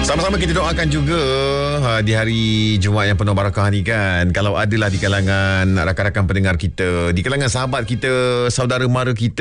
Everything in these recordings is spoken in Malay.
Sama-sama kita doakan juga di hari Jumaat yang penuh barakah ni kan. Kalau adalah di kalangan rakan-rakan pendengar kita, di kalangan sahabat kita, saudara mara kita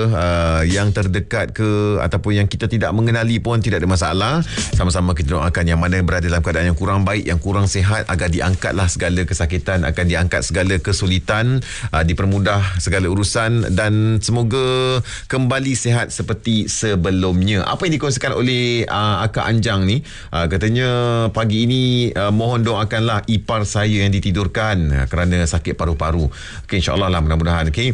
yang terdekat ke ataupun yang kita tidak mengenali pun tidak ada masalah. Sama-sama kita doakan yang mana berada dalam keadaan yang kurang baik, yang kurang sihat, agar diangkatlah segala kesakitan, akan diangkat segala kesulitan, dipermudah segala urusan dan semoga kembali sihat seperti sebelumnya. Apa yang dikongsikan oleh Akak Anjang ni, katanya pagi ini mohon doakanlah ipar saya yang ditidurkan kerana sakit paru-paru. Okay, insyaAllah lah, mudah-mudahan. Okay.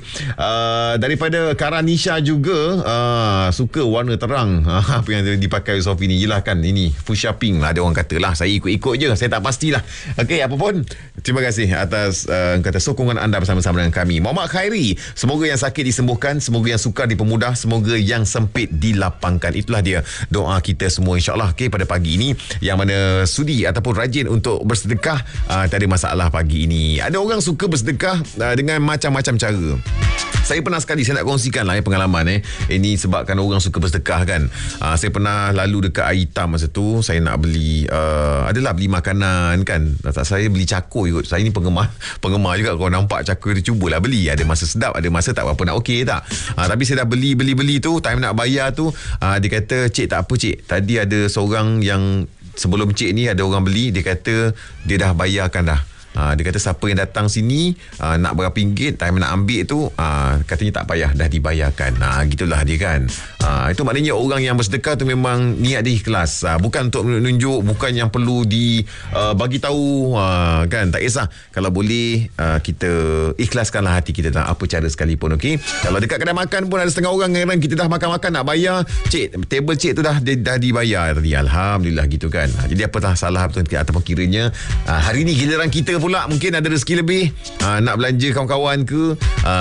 Daripada Karanisha juga suka warna terang apa yang dipakai Sofi ni. Yelah kan, ini fuchsia pink lah ada orang kata lah. Saya ikut-ikut je, saya tak pastilah. Okay, apa pun, terima kasih atas kata sokongan anda bersama-sama dengan kami. Muhammad Khairi, semoga yang sakit disembuhkan, semoga yang sukar dipermudah, semoga yang sempit dilapangkan. Itulah dia doa kita semua, insyaAllah. Okay, pada pagi ini, yang mana sudi ataupun rajin untuk bersedekah, tak ada masalah pagi ini. Ada orang suka bersedekah dengan macam-macam cara. Saya pernah sekali, saya nak kongsikan lah pengalaman ini sebabkan orang suka bersedekah kan. Saya pernah lalu dekat air hitam masa tu, saya nak beli adalah beli makanan kan. Saya beli cakor kot. Saya ni penggemar juga. Kalau nampak cakor tu, cubalah beli. Ada masa sedap, ada masa tak berapa nak okey tak. Tapi saya dah beli tu, time nak bayar tu, dia kata, "Cik, tak apa cik, tadi ada seorang yang sebelum cik ni ada orang beli, dia kata dia dah bayarkan dah." Dia kata siapa yang datang sini nak berapa ringgit, time nak ambil tu katanya tak payah, dah dibayarkan. Gitulah dia kan. Itu maknanya orang yang bersedekah tu memang niat dia ikhlas, bukan untuk menunjuk, bukan yang perlu bagi tahu kan. Tak kisah, kalau boleh kita ikhlaskanlah hati kita tak apa cara sekalipun. Okey, kalau dekat kedai makan pun ada setengah orang yang kita dah makan-makan nak bayar, cik, table cik tu dah dibayar tadi, alhamdulillah gitu kan. Jadi apatah salah betul ataupun kiranya hari ni giliran kita pula mungkin ada rezeki lebih, nak belanja kawan-kawan ke,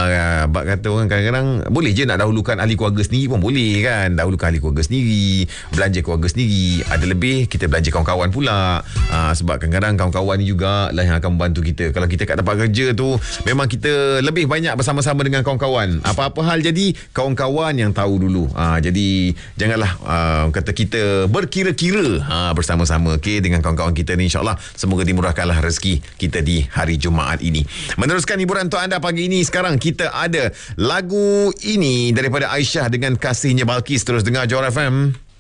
bak kata orang kadang-kadang boleh je nak dahulukan ahli keluarga sendiri pun boleh kan. Dahulukan ahli keluarga sendiri, belanja keluarga sendiri, ada lebih kita belanja kawan-kawan pula, sebab kadang-kadang kawan-kawan ni juga lah yang akan membantu kita. Kalau kita kat tempat kerja tu memang kita lebih banyak bersama-sama dengan kawan-kawan, apa-apa hal jadi kawan-kawan yang tahu dulu. Jadi janganlah kata kita berkira-kira bersama-sama. Okay, dengan kawan-kawan kita ni, insyaAllah semoga dimurahkanlah rezeki kita di hari Jumaat ini. Meneruskan hiburan untuk anda pagi ini, sekarang kita ada lagu ini daripada Aisyah dengan Kasihnya Balkis. Terus dengar Johor FM.